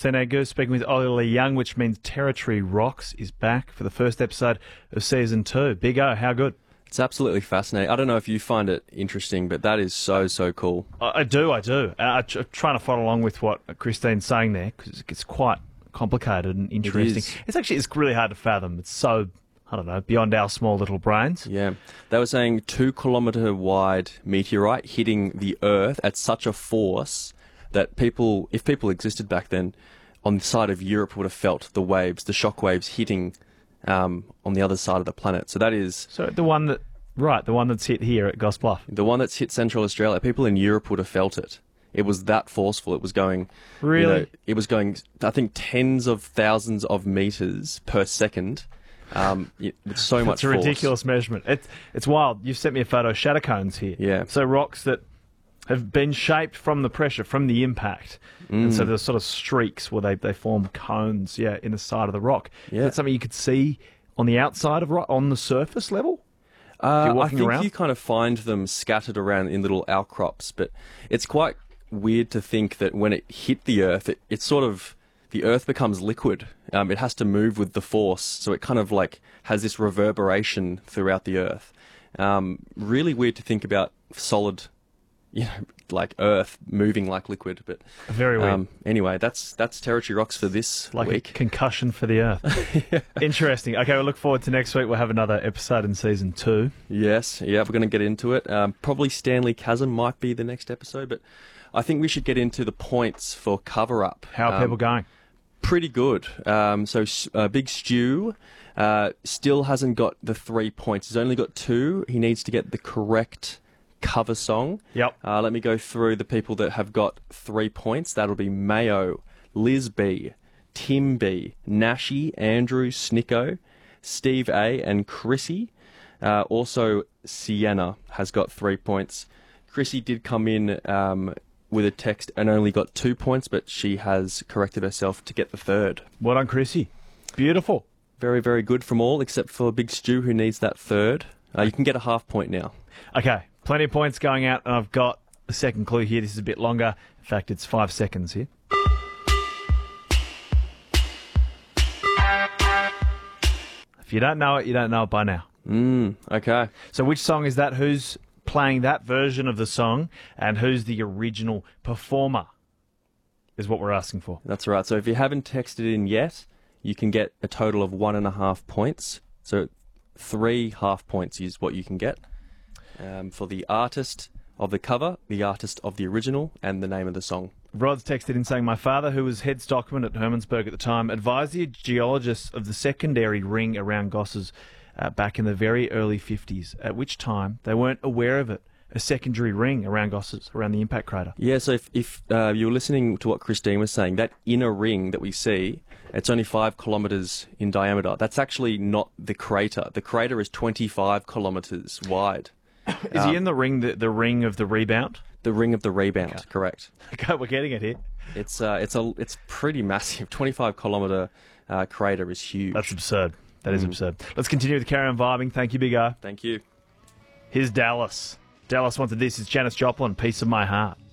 Senegal speaking with Ollie Young, which means Territory Rocks is back for the first episode of Season 2. Big O, how good? It's absolutely fascinating. I don't know if you find it interesting, but that is so cool. I do. I'm trying to follow along with what Christine's saying there, because it's quite complicated and interesting. It's really hard to fathom. It's so, I don't know, beyond our small little brains. Yeah. They were saying 2-kilometre wide meteorite hitting the Earth at such a force that if people existed back then, on the side of Europe would have felt the waves, the shock waves hitting on the other side of the planet. So that is... So the one that's hit here at Goss Bluff. The one that's hit Central Australia. People in Europe would have felt it. It was that forceful. It was going... Really? It was going, I think, tens of thousands of metres per second. With so much force. It's a ridiculous measurement. It's wild. You've sent me a photo of shadow cones here. Yeah. So rocks that have been shaped from the pressure, from the impact. And so there's sort of streaks where they form cones, in the side of the rock. Yeah. That's something you could see on the outside of rock, on the surface level? I think you kind of find them scattered around in little outcrops, but it's quite weird to think that when it hit the Earth, it's sort of... the Earth becomes liquid. It has to move with the force, so it kind of like has this reverberation throughout the Earth. Really weird to think about solid, like Earth moving like liquid. But very weird. Anyway, that's Territory Rocks for this week. A concussion for the Earth. Yeah. Interesting. Okay, we'll look forward to next week. We'll have another episode in Season 2. Yes, we're going to get into it. Probably Stanley Chasm might be the next episode, but I think we should get into the points for Cover Up. How are people going? Pretty good. Big Stu still hasn't got the 3 points. He's only got 2. He needs to get the correct cover song. Yep. Let me go through the people that have got 3 points. That'll be Mayo, Liz B, Tim B, Nashi, Andrew, Snicko, Steve A, and Chrissy. Also, Sienna has got 3 points. Chrissy did come in with a text and only got 2 points, but she has corrected herself to get the 3rd. Well done, Chrissy. Beautiful. Very, very good from all, except for Big Stu, who needs that 3rd. You can get a half point now. Okay, plenty of points going out, and I've got a second clue here. This is a bit longer. In fact, it's 5 seconds here. If you don't know it, you don't know it by now. Okay. So which song is that? Who's playing that version of the song, and who's the original performer is what we're asking for. That's right. So if you haven't texted in yet, you can get a total of 1.5 points. So 3 half points is what you can get for the artist of the cover, the artist of the original, and the name of the song. Rod's texted in saying, my father, who was head stockman at Hermannsburg at the time, advised the geologists of the secondary ring around Gosses back in the very early 50s, at which time they weren't aware of it, a secondary ring around Gosses, around the impact crater. Yeah, so if you were listening to what Christine was saying, that inner ring that we see, it's only 5 kilometres in diameter. That's actually not the crater. The crater is 25 kilometres wide. Is he in the ring, the ring of the rebound? The ring of the rebound, okay. Correct. Okay, we're getting it here. It's pretty massive. 25 kilometre crater is huge. That's absurd. That is absurd. Let's continue with Carry On Vibing. Thank you, Big O. Thank you. Here's Dallas. Dallas wanted this. It's Janis Joplin, Piece of My Heart.